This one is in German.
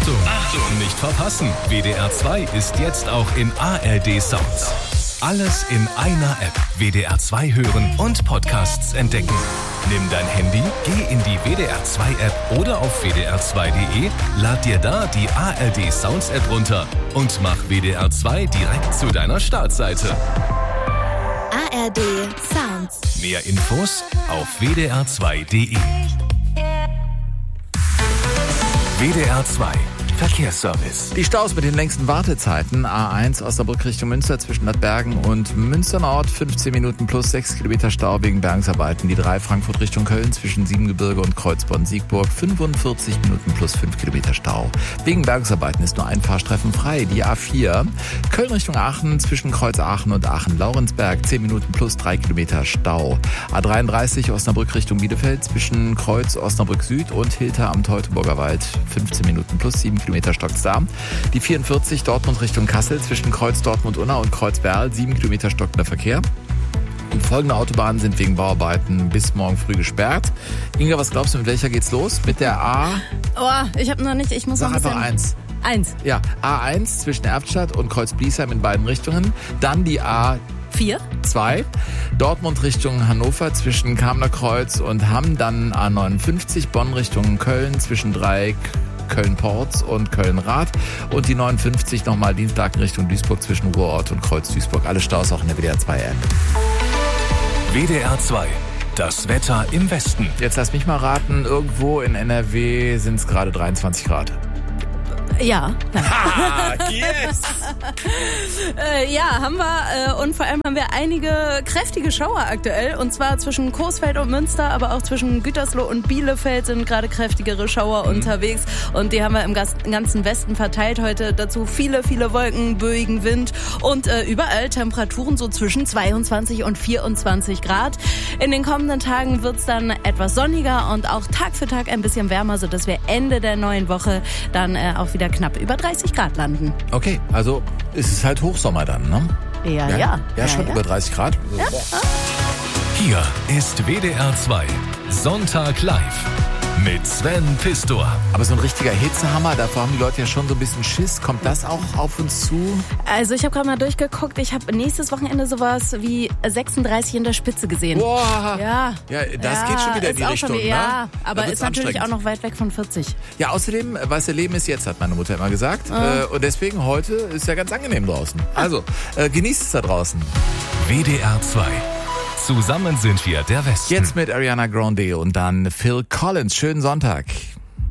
Achtung, nicht verpassen. WDR 2 ist jetzt auch in ARD Sounds. Alles in einer App. WDR 2 hören und Podcasts entdecken. Nimm dein Handy, geh in die WDR 2 App oder auf wdr2.de, lad dir da die ARD Sounds App runter und mach WDR 2 direkt zu deiner Startseite. ARD Sounds. Mehr Infos auf wdr2.de. WDR 2 Verkehrsservice. Die Staus mit den längsten Wartezeiten. A1 Osnabrück Richtung Münster zwischen Bad Bergen und Münster Nord. 15 Minuten plus 6 Kilometer Stau wegen Bergungsarbeiten. Die 3 Frankfurt Richtung Köln zwischen Siebengebirge und Kreuzborn-Siegburg. 45 Minuten plus 5 Kilometer Stau. Wegen Bergungsarbeiten ist nur ein Fahrstreifen frei. Die A4 Köln Richtung Aachen zwischen Kreuz Aachen und Aachen-Laurensberg. 10 Minuten plus 3 Kilometer Stau. A33 Osnabrück Richtung Bielefeld zwischen Kreuz Osnabrück Süd und Hilter am Teutoburger Wald. 15 Minuten plus 7 Kilometer stockt's da. Die 44 Dortmund Richtung Kassel zwischen Kreuz Dortmund-Unna und Kreuz Berl. 7 Kilometer stockender Verkehr. Und folgende Autobahnen sind wegen Bauarbeiten bis morgen früh gesperrt. Inga, was glaubst du, mit welcher geht's los? Mit der A? Oh, ich habe noch nicht, ich muss Sag noch ein einfach bisschen... 1. 1. Ja, A1 zwischen Erftstadt und Kreuz-Bliesheim in beiden Richtungen. Dann die A4. 2. Dortmund Richtung Hannover zwischen Kamener Kreuz und Hamm. Dann A59 Bonn Richtung Köln zwischen Dreieck, Köln-Porz und Köln-Rath und die 59 nochmal Dienstlaken Richtung Duisburg zwischen Ruhrort und Kreuz-Duisburg. Alle Staus auch in der WDR 2 App. WDR 2, das Wetter im Westen. Jetzt lass mich mal raten, irgendwo in NRW sind es gerade 23 Grad. Ja. Ha, yes! Ja, haben wir. Und vor allem haben wir einige kräftige Schauer aktuell. Und zwar zwischen Coesfeld und Münster, aber auch zwischen Gütersloh und Bielefeld sind gerade kräftigere Schauer unterwegs. Und die haben wir im ganzen Westen verteilt heute. Dazu viele, viele Wolken, böigen Wind und überall Temperaturen so zwischen 22 und 24 Grad. In den kommenden Tagen wird's dann etwas sonniger und auch Tag für Tag ein bisschen wärmer, sodass wir Ende der neuen Woche dann auch wieder knapp über 30 Grad landen. Okay, also ist es halt Hochsommer dann, ne? Ja. Ja, schon über 30 Grad. Ja. Hier ist WDR 2 Sonntag live mit Sven Pistor. Aber so ein richtiger Hitzehammer, davor haben die Leute ja schon so ein bisschen Schiss. Kommt das auch auf uns zu? Also ich habe gerade mal durchgeguckt. Ich habe nächstes Wochenende sowas wie 36 in der Spitze gesehen. Boah. Ja. Ja, das geht schon wieder in die Richtung, ne? Ja, aber Da wird's ist natürlich anstrengend. auch noch weit weg von 40. Ja, außerdem, weißt du, Leben ist jetzt, hat meine Mutter immer gesagt. Und deswegen heute ist ja ganz angenehm draußen. Also, genießt es da draußen. WDR 2. Zusammen sind wir der Westen. Jetzt mit Ariana Grande und dann Phil Collins. Schönen Sonntag.